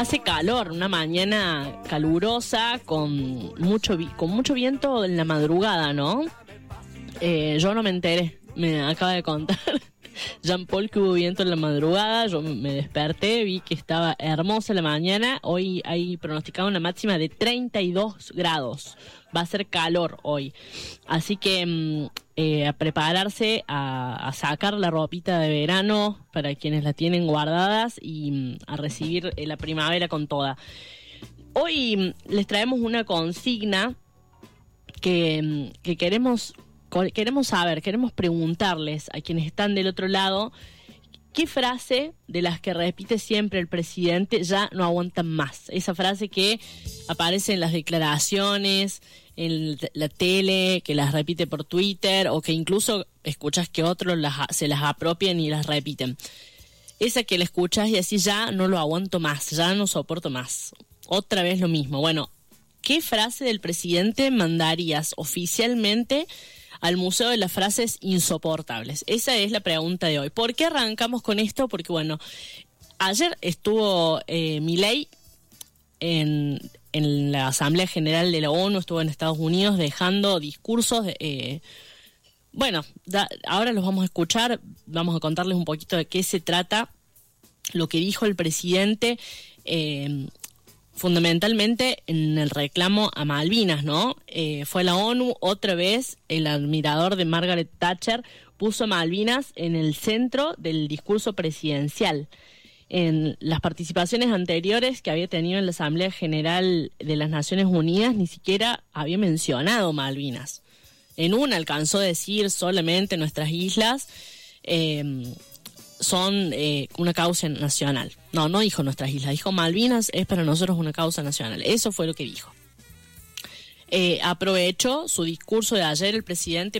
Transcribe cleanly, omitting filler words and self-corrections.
Hace calor, una mañana calurosa con mucho viento en la madrugada, ¿no? Yo no me enteré, me acaba de contar Jean Paul que hubo viento en la madrugada. Yo me desperté, vi que estaba hermosa la mañana. Hoy hay pronosticado una máxima de 32 grados. Va a ser calor hoy. Así que a prepararse, a sacar la ropita de verano para quienes la tienen guardadas y a recibir la primavera con toda. Hoy les traemos una consigna que queremos saber, queremos preguntarles a quienes están del otro lado, ¿qué frase de las que repite siempre el presidente ya no aguantan más? Esa frase que aparece en las declaraciones, en la tele, que las repite por Twitter, o que incluso escuchas que otros se las apropian y las repiten. Esa que la escuchas y así ya no lo aguanto más, ya no soporto más. Otra vez lo mismo. Bueno, ¿qué frase del presidente mandarías oficialmente al Museo de las Frases Insoportables? Esa es la pregunta de hoy. ¿Por qué arrancamos con esto? Porque, bueno, ayer estuvo Milei en la Asamblea General de la ONU, estuvo en Estados Unidos dejando discursos. Ahora los vamos a escuchar, vamos a contarles un poquito de qué se trata, lo que dijo el presidente, fundamentalmente en el reclamo a Malvinas, ¿no? Fue la ONU, otra vez el admirador de Margaret Thatcher puso Malvinas en el centro del discurso presidencial. En las participaciones anteriores que había tenido en la Asamblea General de las Naciones Unidas, ni siquiera había mencionado Malvinas. En una alcanzó a decir solamente nuestras islas son una causa nacional. No dijo nuestras islas, dijo Malvinas es para nosotros una causa nacional. Eso fue lo que dijo. Aprovechó su discurso de ayer el presidente